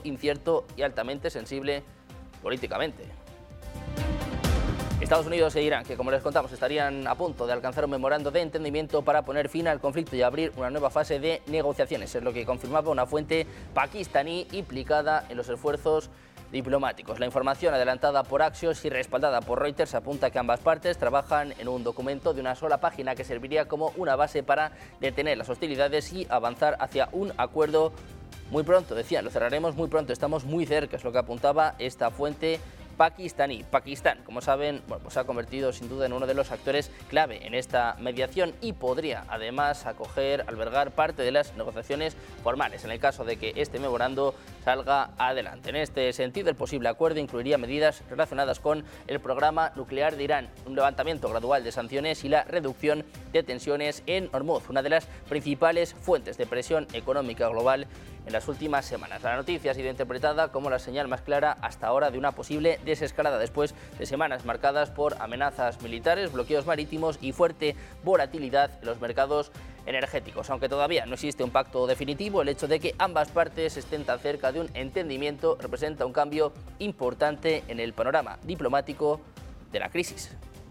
incierto y altamente sensible políticamente. Estados Unidos e Irán, que como les contamos estarían a punto de alcanzar un memorando de entendimiento para poner fin al conflicto y abrir una nueva fase de negociaciones, es lo que confirmaba una fuente pakistaní implicada en los esfuerzos diplomáticos. La información adelantada por Axios y respaldada por Reuters apunta que ambas partes trabajan en un documento de una sola página que serviría como una base para detener las hostilidades y avanzar hacia un acuerdo muy pronto. Decían, lo cerraremos muy pronto, estamos muy cerca, es lo que apuntaba esta fuente pakistaní. Pakistán, como saben, pues se ha convertido sin duda en uno de los actores clave en esta mediación y podría además albergar parte de las negociaciones formales en el caso de que este memorando salga adelante. En este sentido, el posible acuerdo incluiría medidas relacionadas con el programa nuclear de Irán, un levantamiento gradual de sanciones y la reducción de tensiones en Hormuz, una de las principales fuentes de presión económica global en las últimas semanas. La noticia ha sido interpretada como la señal más clara hasta ahora de una posible desescalada después de semanas marcadas por amenazas militares, bloqueos marítimos y fuerte volatilidad en los mercados energéticos. Aunque todavía no existe un pacto definitivo, el hecho de que ambas partes estén tan cerca de un entendimiento representa un cambio importante en el panorama diplomático de la crisis.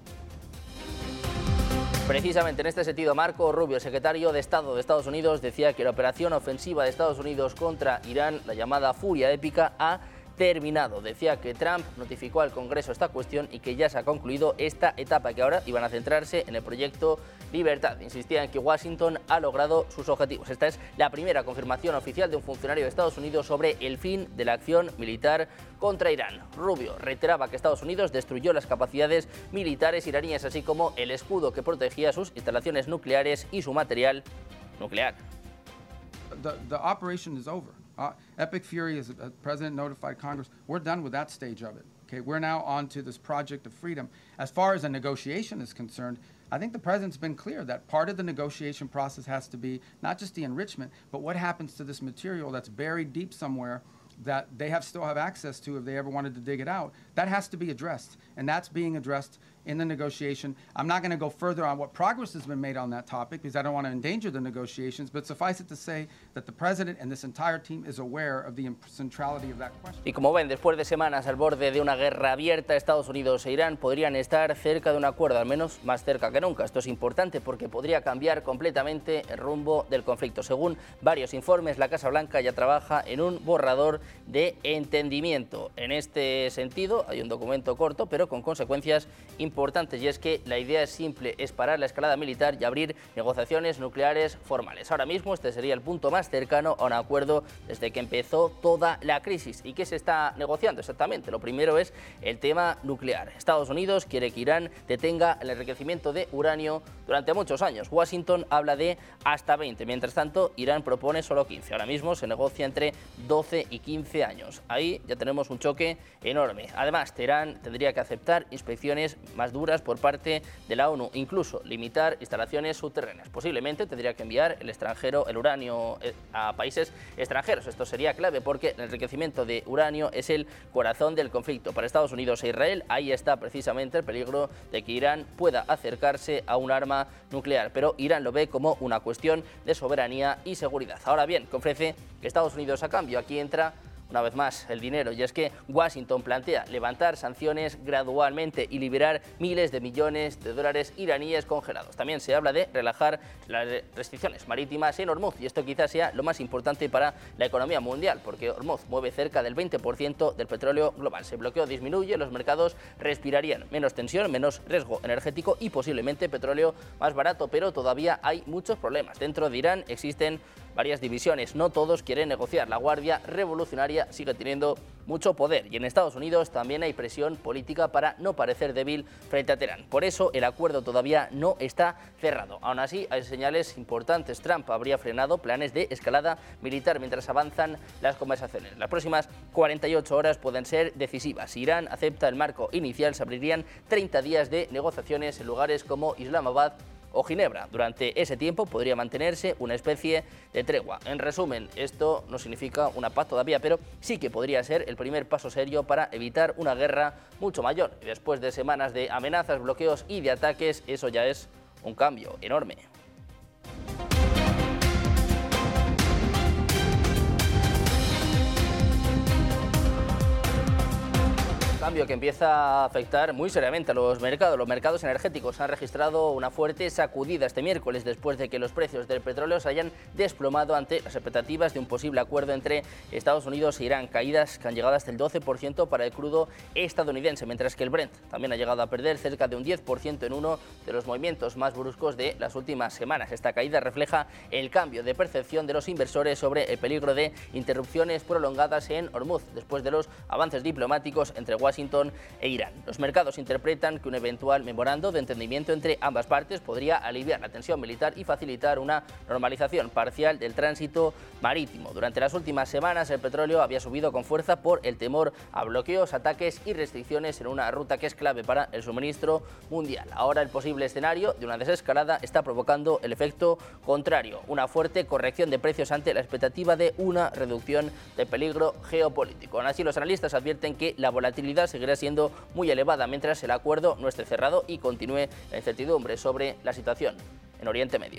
Precisamente en este sentido, Marco Rubio, secretario de Estado de Estados Unidos, decía que la operación ofensiva de Estados Unidos contra Irán, la llamada Furia Épica, ha terminado. Decía que Trump notificó al Congreso esta cuestión y que ya se ha concluido esta etapa, que ahora iban a centrarse en el proyecto Libertad. Insistía en que Washington ha logrado sus objetivos. Esta es la primera confirmación oficial de un funcionario de Estados Unidos sobre el fin de la acción militar contra Irán. Rubio reiteraba que Estados Unidos destruyó las capacidades militares iraníes, así como el escudo que protegía sus instalaciones nucleares y su material nuclear. The operation is over. Epic Fury, as the President notified Congress, we're done with that stage of it. Okay, we're now on to this project of freedom. As far as a negotiation is concerned, I think the President's been clear that part of the negotiation process has to be not just the enrichment, but what happens to this material that's buried deep somewhere that they still have access to if they ever wanted to dig it out. That has to be addressed, and that's being addressed in the negotiation. I'm not going to go further on what progress has been made on that topic because I don't want to endanger the negotiations, but suffice it to say that the President and this entire team is aware of the centrality of that question. Y como ven, después de semanas al borde de una guerra abierta, Estados Unidos e Irán podrían estar cerca de un acuerdo, al menos más cerca que nunca. Esto es importante porque podría cambiar completamente el rumbo del conflicto. Según varios informes, la Casa Blanca ya trabaja en un borrador de entendimiento. En este sentido, hay un documento corto, pero con consecuencias importantes, y es que la idea es simple, es parar la escalada militar y abrir negociaciones nucleares formales. Ahora mismo este sería el punto más cercano a un acuerdo desde que empezó toda la crisis. ¿Y qué se está negociando exactamente? Lo primero es el tema nuclear. Estados Unidos quiere que Irán detenga el enriquecimiento de uranio durante muchos años. Washington habla de hasta 20, mientras tanto Irán propone solo 15. Ahora mismo se negocia entre 12 y 15 años. Ahí ya tenemos un choque enorme. Además, Teherán tendría que aceptar inspecciones más duras por parte de la ONU, incluso limitar instalaciones subterráneas. Posiblemente tendría que enviar el uranio a países extranjeros. Esto sería clave porque el enriquecimiento de uranio es el corazón del conflicto. Para Estados Unidos e Israel, ahí está precisamente el peligro de que Irán pueda acercarse a un arma nuclear, pero Irán lo ve como una cuestión de soberanía y seguridad. Ahora bien, ¿qué ofrece Estados Unidos a cambio? Aquí entra una vez más el dinero, y es que Washington plantea levantar sanciones gradualmente y liberar miles de millones de dólares iraníes congelados. También se habla de relajar las restricciones marítimas en Hormuz, y esto quizás sea lo más importante para la economía mundial, porque Hormuz mueve cerca del 20% del petróleo global. Si el bloqueo disminuye, los mercados respirarían menos tensión, menos riesgo energético y posiblemente petróleo más barato, pero todavía hay muchos problemas. Dentro de Irán existen varias divisiones, no todos quieren negociar. La Guardia Revolucionaria sigue teniendo mucho poder, y en Estados Unidos también hay presión política para no parecer débil frente a Teherán. Por eso el acuerdo todavía no está cerrado. Aún así, hay señales importantes. Trump habría frenado planes de escalada militar mientras avanzan las conversaciones. Las próximas 48 horas pueden ser decisivas. Si Irán acepta el marco inicial, se abrirían 30 días de negociaciones en lugares como Islamabad o Ginebra. Durante ese tiempo podría mantenerse una especie de tregua. En resumen, esto no significa una paz todavía, pero sí que podría ser el primer paso serio para evitar una guerra mucho mayor. Y después de semanas de amenazas, bloqueos y de ataques, eso ya es un cambio enorme. Cambio que empieza a afectar muy seriamente a los mercados. Los mercados energéticos han registrado una fuerte sacudida este miércoles después de que los precios del petróleo se hayan desplomado ante las expectativas de un posible acuerdo entre Estados Unidos e Irán, caídas que han llegado hasta el 12% para el crudo estadounidense, mientras que el Brent también ha llegado a perder cerca de un 10% en uno de los movimientos más bruscos de las últimas semanas. Esta caída refleja el cambio de percepción de los inversores sobre el peligro de interrupciones prolongadas en Hormuz, después de los avances diplomáticos entre Washington e Irán. Los mercados interpretan que un eventual memorando de entendimiento entre ambas partes podría aliviar la tensión militar y facilitar una normalización parcial del tránsito marítimo. Durante las últimas semanas, el petróleo había subido con fuerza por el temor a bloqueos, ataques y restricciones en una ruta que es clave para el suministro mundial. Ahora, el posible escenario de una desescalada está provocando el efecto contrario, una fuerte corrección de precios ante la expectativa de una reducción del peligro geopolítico. Aún así, los analistas advierten que la volatilidad seguirá siendo muy elevada mientras el acuerdo no esté cerrado y continúe la incertidumbre sobre la situación en Oriente Medio.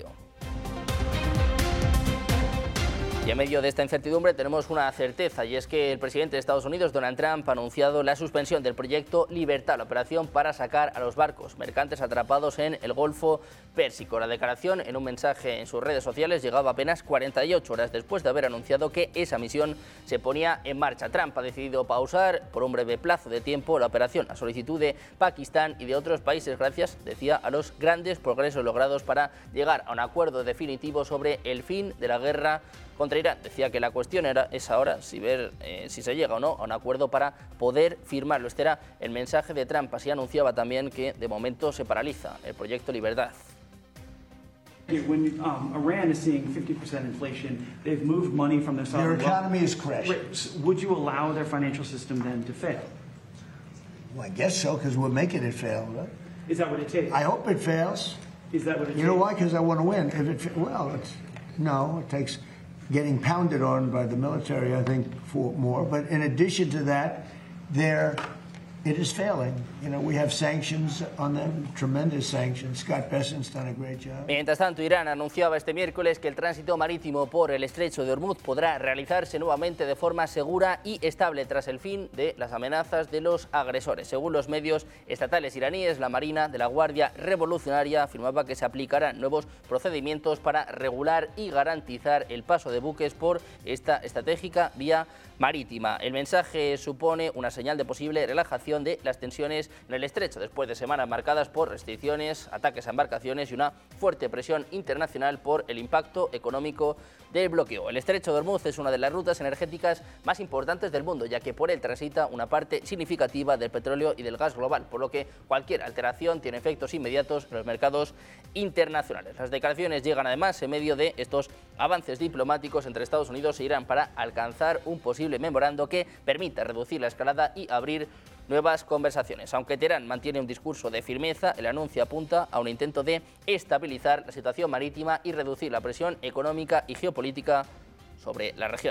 Y en medio de esta incertidumbre tenemos una certeza, y es que el presidente de Estados Unidos, Donald Trump, ha anunciado la suspensión del proyecto Libertad, la operación para sacar a los barcos mercantes atrapados en el Golfo Pérsico. La declaración, en un mensaje en sus redes sociales, llegaba apenas 48 horas después de haber anunciado que esa misión se ponía en marcha. Trump ha decidido pausar por un breve plazo de tiempo la operación a solicitud de Pakistán y de otros países gracias, decía, a los grandes progresos logrados para llegar a un acuerdo definitivo sobre el fin de la guerra contra Irán. Decía que la cuestión es ahora si se llega o no a un acuerdo para poder firmarlo. Este era el mensaje de Trump. Así anunciaba también que de momento se paraliza el proyecto Libertad. When Iran is seeing 50% inflation, they've moved money from their sovereign wealth. Their economy is crashing. Would you allow their financial system then to fail? Well, I guess so, because we're making it fail, right? Is that what it takes? I hope it fails. Is that what it takes? You know why? Because I want to win. It takes getting pounded on by the military, I think, for more. But in addition to that, it is failing. You know, we have sanctions on them, tremendous sanctions. Scott Bessent's done a great job. Mientras tanto, Irán anunciaba este miércoles que el tránsito marítimo por el estrecho de Hormuz podrá realizarse nuevamente de forma segura y estable tras el fin de las amenazas de los agresores. Según los medios estatales iraníes, la Marina de la Guardia Revolucionaria afirmaba que se aplicarán nuevos procedimientos para regular y garantizar el paso de buques por esta estratégica vía marítima. El mensaje supone una señal de posible relajación de las tensiones en el estrecho, después de semanas marcadas por restricciones, ataques a embarcaciones y una fuerte presión internacional por el impacto económico del bloqueo. El estrecho de Hormuz es una de las rutas energéticas más importantes del mundo, ya que por él transita una parte significativa del petróleo y del gas global, por lo que cualquier alteración tiene efectos inmediatos en los mercados internacionales. Las declaraciones llegan además en medio de estos avances diplomáticos entre Estados Unidos e Irán para alcanzar un posible memorando que permita reducir la escalada y abrir nuevas conversaciones. Aunque Teherán mantiene un discurso de firmeza, el anuncio apunta a un intento de estabilizar la situación marítima y reducir la presión económica y geopolítica sobre la región.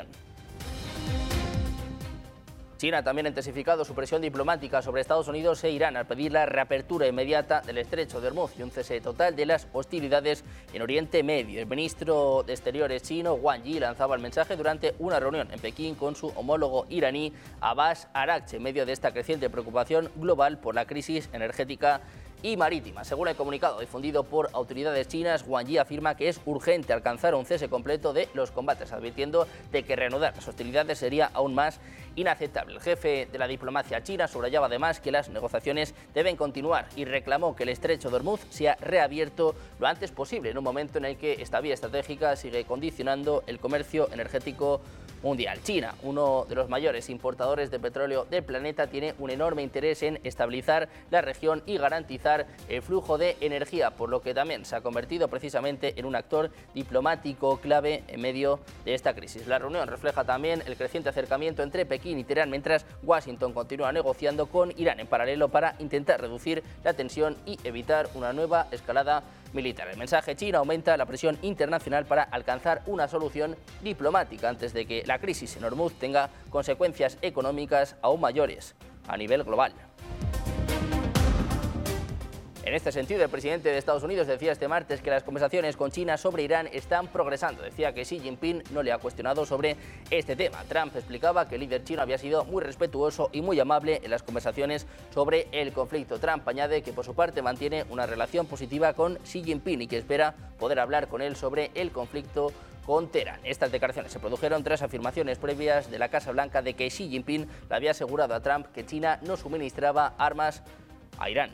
China también ha intensificado su presión diplomática sobre Estados Unidos e Irán al pedir la reapertura inmediata del estrecho de Hormuz y un cese total de las hostilidades en Oriente Medio. El ministro de Exteriores chino, Wang Yi, lanzaba el mensaje durante una reunión en Pekín con su homólogo iraní, Abbas Araghchi, en medio de esta creciente preocupación global por la crisis energética y marítima. Según el comunicado difundido por autoridades chinas, Wang Yi afirma que es urgente alcanzar un cese completo de los combates, advirtiendo de que reanudar las hostilidades sería aún más inaceptable. El jefe de la diplomacia china subrayaba además que las negociaciones deben continuar y reclamó que el estrecho de Hormuz sea reabierto lo antes posible, en un momento en el que esta vía estratégica sigue condicionando el comercio energético mundial. China, uno de los mayores importadores de petróleo del planeta, tiene un enorme interés en estabilizar la región y garantizar el flujo de energía, por lo que también se ha convertido precisamente en un actor diplomático clave en medio de esta crisis. La reunión refleja también el creciente acercamiento entre Pekín y Teherán, mientras Washington continúa negociando con Irán en paralelo para intentar reducir la tensión y evitar una nueva escalada militar. El mensaje chino aumenta la presión internacional para alcanzar una solución diplomática antes de que la crisis en Hormuz tenga consecuencias económicas aún mayores a nivel global. En este sentido, el presidente de Estados Unidos decía este martes que las conversaciones con China sobre Irán están progresando. Decía que Xi Jinping no le ha cuestionado sobre este tema. Trump explicaba que el líder chino había sido muy respetuoso y muy amable en las conversaciones sobre el conflicto. Trump añade que por su parte mantiene una relación positiva con Xi Jinping y que espera poder hablar con él sobre el conflicto con Teherán. Estas declaraciones se produjeron tras afirmaciones previas de la Casa Blanca de que Xi Jinping le había asegurado a Trump que China no suministraba armas a Irán.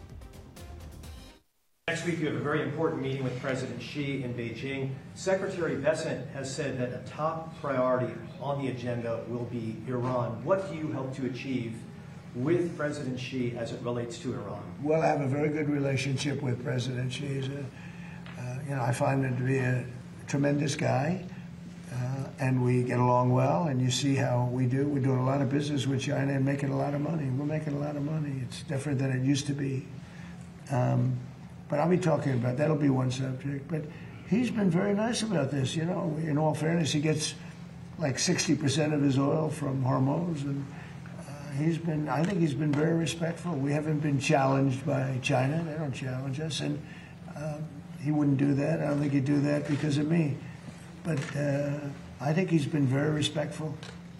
Next week, you have a very important meeting with President Xi in Beijing. Secretary Bessent has said that a top priority on the agenda will be Iran. What do you hope to achieve with President Xi as it relates to Iran? Well, I have a very good relationship with President Xi. I find him to be a tremendous guy, and we get along well, and you see how we do. We're doing a lot of business with China and making a lot of money. We're making a lot of money. It's different than it used to be. But I'll be talking about, that'll be one subject. But he's been very nice about this, you know. In all fairness, he gets like 60% of his oil from Hormuz, and I think he's been very respectful. We haven't been challenged by China. They don't challenge us, and he wouldn't do that. I don't think he'd do that because of me. But I think he's been very respectful.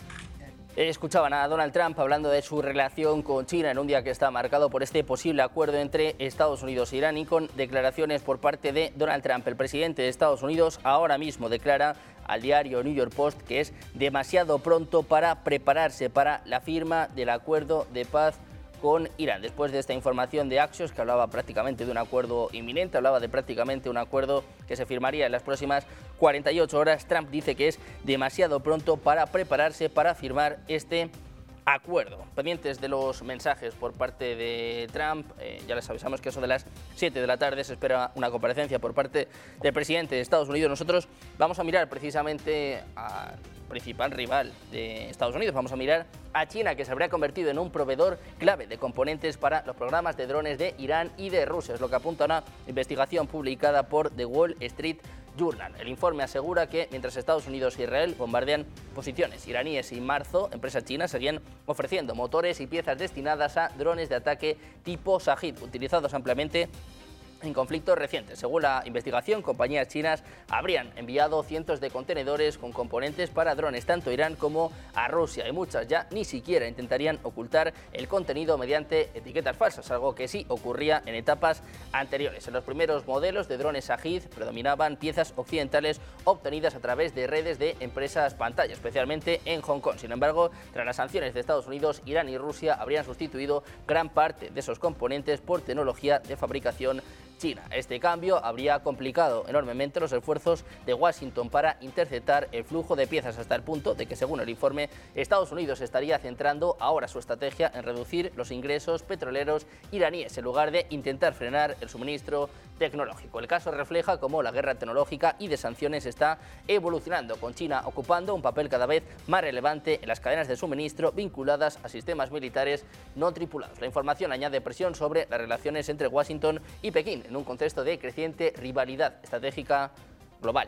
Escuchaban a Donald Trump hablando de su relación con China en un día que está marcado por este posible acuerdo entre Estados Unidos e Irán y con declaraciones por parte de Donald Trump. El presidente de Estados Unidos ahora mismo declara al diario New York Post que es demasiado pronto para prepararse para la firma del acuerdo de paz con Irán. Después de esta información de Axios, que hablaba prácticamente de un acuerdo inminente, hablaba de prácticamente un acuerdo que se firmaría en las próximas 48 horas, Trump dice que es demasiado pronto para prepararse para firmar este acuerdo. Pendientes de los mensajes por parte de Trump, ya les avisamos que eso de las 7 de la tarde se espera una comparecencia por parte del presidente de Estados Unidos. Nosotros vamos a mirar precisamente al principal rival de Estados Unidos, vamos a mirar a China, que se habría convertido en un proveedor clave de componentes para los programas de drones de Irán y de Rusia. Es lo que apunta una investigación publicada por The Wall Street Journal. El informe asegura que mientras Estados Unidos e Israel bombardean posiciones iraníes en marzo, empresas chinas seguían ofreciendo motores y piezas destinadas a drones de ataque tipo Shahid, utilizados ampliamente en conflictos recientes. Según la investigación, compañías chinas habrían enviado cientos de contenedores con componentes para drones tanto a Irán como a Rusia, y muchas ya ni siquiera intentarían ocultar el contenido mediante etiquetas falsas, algo que sí ocurría en etapas anteriores. En los primeros modelos de drones Shahid predominaban piezas occidentales obtenidas a través de redes de empresas pantalla, especialmente en Hong Kong. Sin embargo, tras las sanciones de Estados Unidos, Irán y Rusia habrían sustituido gran parte de esos componentes por tecnología de fabricación China. Este cambio habría complicado enormemente los esfuerzos de Washington para interceptar el flujo de piezas, hasta el punto de que, según el informe, Estados Unidos estaría centrando ahora su estrategia en reducir los ingresos petroleros iraníes en lugar de intentar frenar el suministro tecnológico. El caso refleja cómo la guerra tecnológica y de sanciones está evolucionando, con China ocupando un papel cada vez más relevante en las cadenas de suministro vinculadas a sistemas militares no tripulados. La información añade presión sobre las relaciones entre Washington y Pekín en un contexto de creciente rivalidad estratégica global.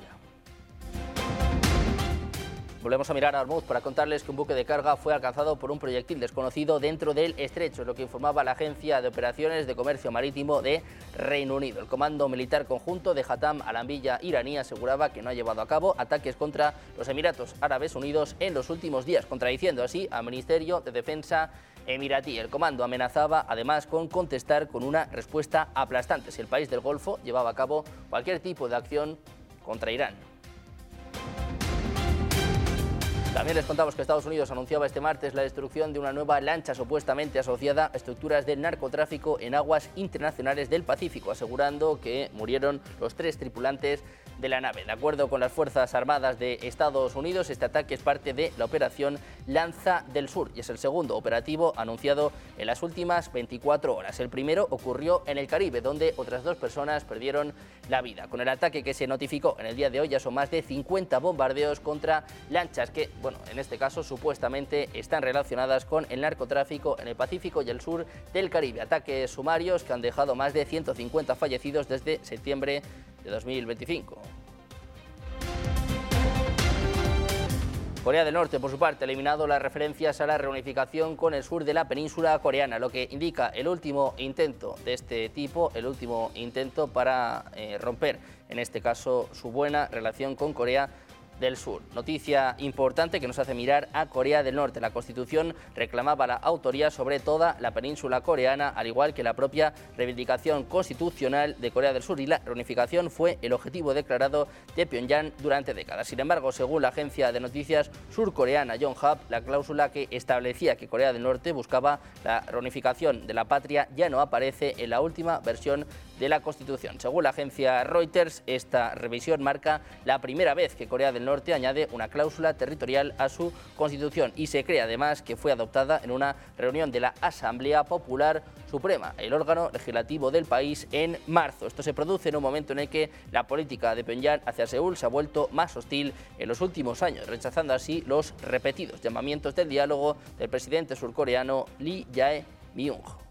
Volvemos a mirar a Hormuz para contarles que un buque de carga fue alcanzado por un proyectil desconocido dentro del estrecho, es lo que informaba la Agencia de Operaciones de Comercio Marítimo de Reino Unido. El Comando Militar Conjunto de Hatam al-Anbiya iraní aseguraba que no ha llevado a cabo ataques contra los Emiratos Árabes Unidos en los últimos días, contradiciendo así al Ministerio de Defensa emiratí. El comando amenazaba además con contestar con una respuesta aplastante si el país del Golfo llevaba a cabo cualquier tipo de acción contra Irán. También les contamos que Estados Unidos anunciaba este martes la destrucción de una nueva lancha supuestamente asociada a estructuras del narcotráfico en aguas internacionales del Pacífico, asegurando que murieron los 3 tripulantes de la nave. De acuerdo con las Fuerzas Armadas de Estados Unidos, este ataque es parte de la operación Lanza del Sur y es el segundo operativo anunciado en las últimas 24 horas. El primero ocurrió en el Caribe, donde otras 2 personas perdieron la vida. Con el ataque que se notificó en el día de hoy, ya son más de 50 bombardeos contra lanchas que, en este caso supuestamente están relacionadas con el narcotráfico en el Pacífico y el sur del Caribe. Ataques sumarios que han dejado más de 150 fallecidos desde septiembre de 2025. Corea del Norte, por su parte, ha eliminado las referencias a la reunificación con el sur de la península coreana, lo que indica el último intento de este tipo, el último intento para romper, en este caso, su buena relación con Corea del Sur. Noticia importante que nos hace mirar a Corea del Norte. La Constitución reclamaba la autoría sobre toda la península coreana, al igual que la propia reivindicación constitucional de Corea del Sur, y la reunificación fue el objetivo declarado de Pyongyang durante décadas. Sin embargo, según la agencia de noticias surcoreana Yonhap, la cláusula que establecía que Corea del Norte buscaba la reunificación de la patria ya no aparece en la última versión de la Constitución. Según la agencia Reuters, esta revisión marca la primera vez que Corea del Norte añade una cláusula territorial a su Constitución, y se cree además que fue adoptada en una reunión de la Asamblea Popular Suprema, el órgano legislativo del país, en marzo. Esto se produce en un momento en el que la política de Pyongyang hacia Seúl se ha vuelto más hostil en los últimos años, rechazando así los repetidos llamamientos del diálogo del presidente surcoreano Lee Jae-myung.